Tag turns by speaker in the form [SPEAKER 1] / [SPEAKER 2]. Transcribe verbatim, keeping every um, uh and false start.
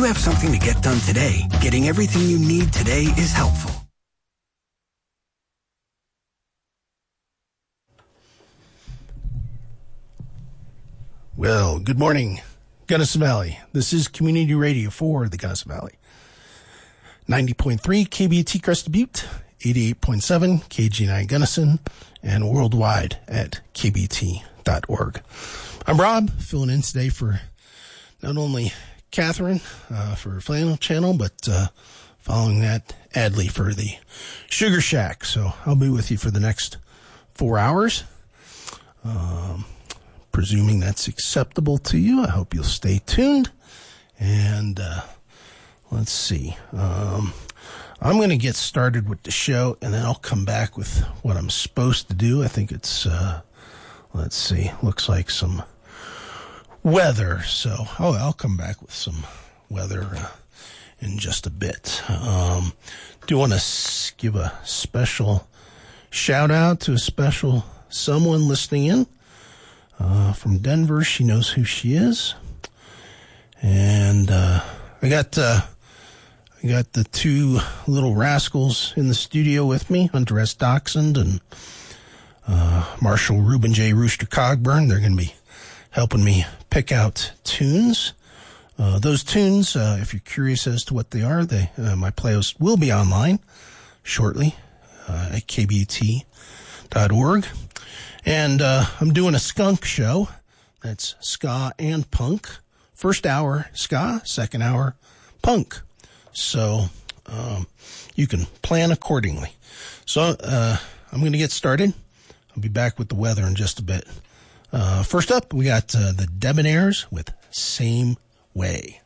[SPEAKER 1] you have something to get done today, getting everything you need today is helpful.
[SPEAKER 2] Well, good morning, Gunnison Valley. This is Community Radio for the Gunnison Valley. ninety point three K B T Crested Butte, eighty-eight point seven K G nine Gunnison, and worldwide at K B T dot org. I'm Rob, filling in today for not only Catherine uh, for Flannel Channel, but uh, following that, Adley for the Sugar Shack. So I'll be with you for the next four hours. Um, presuming that's acceptable to you, I hope you'll stay tuned. And uh, let's see. Um, I'm going to get started with the show, and then I'll come back with what I'm supposed to do. I think it's, uh, let's see, looks like some weather. So oh, I'll come back with some weather uh, in just a bit. Um, do want to give a special shout out to a special someone listening in uh, from Denver. She knows who she is. And uh, I got... Uh, I got the two little rascals in the studio with me, Hunter S. Dachshund and uh, Marshall Reuben J. Rooster Cogburn. They're going to be helping me pick out tunes. Uh, those tunes, uh, if you're curious as to what they are, they uh, my playlist will be online shortly uh, at K B T dot org. And uh, I'm doing a skunk show. That's ska and punk. First hour ska, second hour punk. So um, you can plan accordingly. So uh, I'm going to get started. I'll be back with the weather in just a bit. Uh, first up, we got uh, the Debonaires with Same Way.